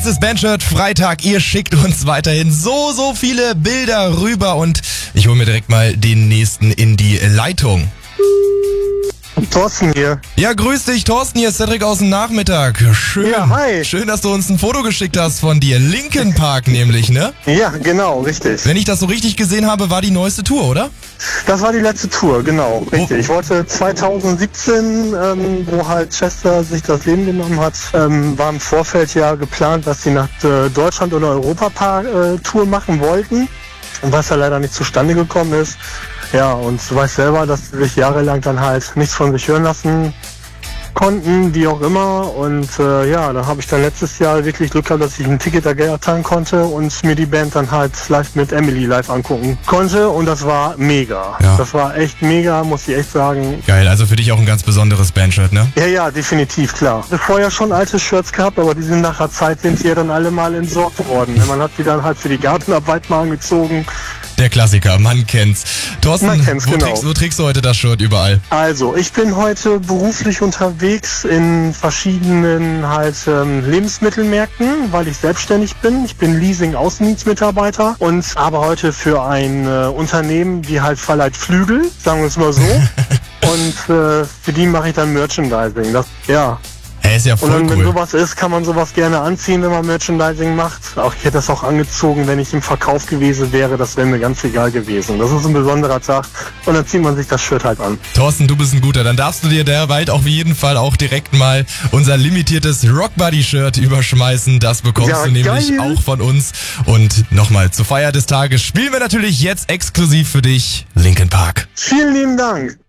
Es ist Bandshirt Freitag. Ihr schickt uns weiterhin so viele Bilder rüber und ich hole mir direkt mal den nächsten in die Leitung. Thorsten hier. Ja, grüß dich, Thorsten, hier ist Cedric aus dem Nachmittag. Schön. Ja, hi. Schön, dass du uns ein Foto geschickt hast von dir. Linkin Park nämlich, ne? Ja, genau, richtig. Wenn ich das so richtig gesehen habe, war die neueste Tour, oder? Das war die letzte Tour, genau, richtig. Ich wollte 2017, wo halt Chester sich das Leben genommen hat, war im Vorfeld ja geplant, dass sie nach Deutschland oder Europa-Tour machen wollten. Und was ja leider nicht zustande gekommen ist. Ja, und du weißt selber, dass sie sich jahrelang dann halt nichts von sich hören lassen konnten, wie auch immer. Und ja, da habe ich dann letztes Jahr wirklich Glück gehabt, dass ich ein Ticket ergattern konnte und mir die Band dann halt live mit Emily live angucken konnte. Und das war mega. Ja. Das war echt mega, muss ich echt sagen. Geil, also für dich auch ein ganz besonderes Bandshirt, ne? Ja, definitiv, klar. Ich habe vorher schon alte Shirts gehabt, aber die sind nach der Zeit sind die ja dann alle mal entsorgt worden. Man hat die dann halt für die Gartenarbeit mal angezogen. Der Klassiker, man kennt's. Thorsten, Man kennt's, wo, genau. wo trägst du heute das Shirt überall? Also, ich bin heute beruflich unterwegs in verschiedenen halt Lebensmittelmärkten, weil ich selbstständig bin. Ich bin Leasing-Außendienstmitarbeiter und aber heute für ein Unternehmen, die halt verleiht Flügel, sagen wir es mal so. Und für die mache ich dann Merchandising. Das, ja. Hey, ist ja voll Und dann, wenn cool. sowas ist, kann man sowas gerne anziehen, wenn man Merchandising macht. Auch ich hätte das auch angezogen, wenn ich im Verkauf gewesen wäre. Das wäre mir ganz egal gewesen. Das ist ein besonderer Tag. Und dann zieht man sich das Shirt halt an. Thorsten, du bist ein Guter. Dann darfst du dir derweil auf jeden Fall auch direkt mal unser limitiertes Rockbuddy-Shirt überschmeißen. Das bekommst Ja, du nämlich geil. auch von uns. Und nochmal zur Feier des Tages spielen wir natürlich jetzt exklusiv für dich Linkin Park. Vielen lieben Dank.